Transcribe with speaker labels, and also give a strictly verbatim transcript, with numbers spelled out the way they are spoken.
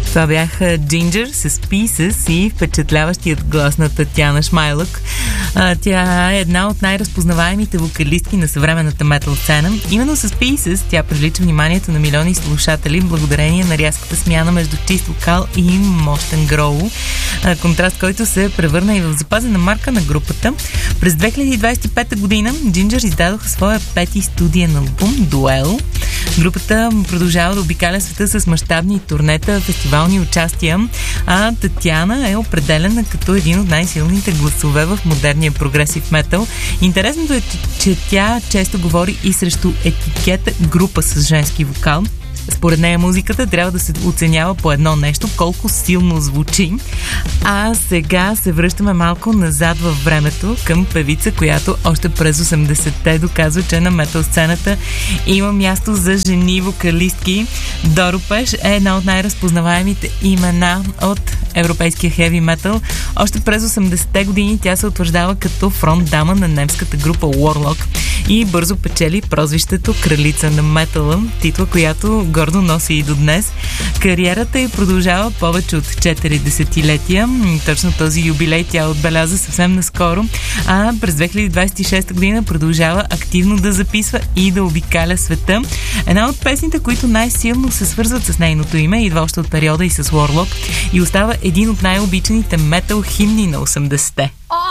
Speaker 1: Това бяха Ginger с Pieces и впечатляващият глас на Татяна Шмайлък. А, тя е една от най-разпознаваемите вокалистки на съвременната метал сцена. Именно с Pieces тя привлича вниманието на милиони слушатели благодарение на рязката смяна между чист вокал и мощен гроул. А, контраст, който се превърна и в запазена марка на групата. През две хиляди двадесет и пета година Ginger издадоха своя пети студиен албум Дуел. Групата продължава да обикаля света с мащабни турнета, фестивални участия, а Татяна е определена като един от най-силните гласове в модерния прогресив метал. Интересното е, че тя често говори и срещу етикета група с женски вокал. Според нея музиката трябва да се оценява по едно нещо, колко силно звучи. А сега се връщаме малко назад във времето към певица, която още през осемдесетте доказва, че на метал сцената има място за жени вокалистки. Доро Пеш е една от най-разпознаваемите имена от европейския хеви метал. Още през осемдесетте години тя се утвърждава като фронт дама на немската група Warlock и бързо печели прозвището Кралица на метала, титла, която гордо носи и до днес. Кариерата й продължава повече от четири десетилетия. Точно този юбилей тя отбеляза съвсем наскоро, а през две хиляди двадесет и шеста година продължава активно да записва и да обикаля света. Една от песните, които най-силно се свързват с нейното име, идва още от периода и с Warlock и остава един от най-обичаните метал химни на осемдесетте.